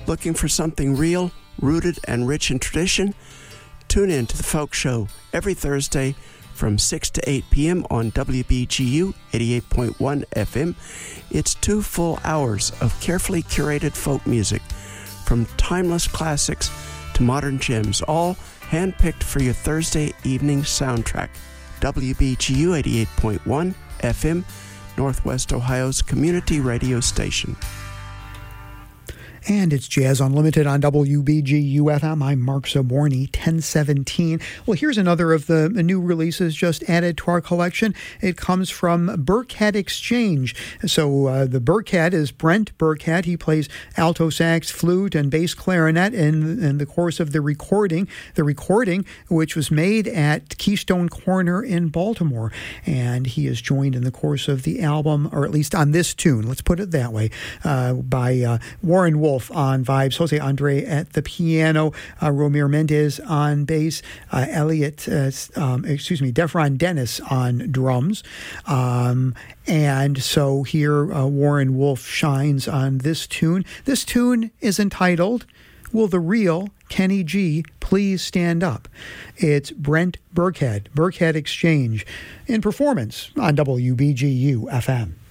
Looking for something real, rooted, and rich in tradition? Tune in to The Folk Show every Thursday from 6 to 8 p.m. on WBGU 88.1 FM. It's 2 full hours of carefully curated folk music, from timeless classics to modern gems, all handpicked for your Thursday evening soundtrack. WBGU 88.1 FM, Northwest Ohio's community radio station. And it's Jazz Unlimited on WBGU-FM. I'm Mark Zaborny, 1017. Well, here's another of the new releases just added to our collection. It comes from Burkhead Exchange. So the Burkhead is Brent Burkhead. He plays alto sax, flute, and bass clarinet in the course of the recording. The recording, which was made at Keystone Corner in Baltimore. And he is joined in the course of the album, or at least on this tune, let's put it that way, by Warren Wolf on vibes, Jose Andre at the piano, Romir Mendez on bass, Defron Dennis on drums. And so here Warren Wolf shines on this tune. This tune is entitled, Will the Real Kenny G Please Stand Up? It's Brent Burkhead, Burkhead Exchange, in performance on WBGU-FM.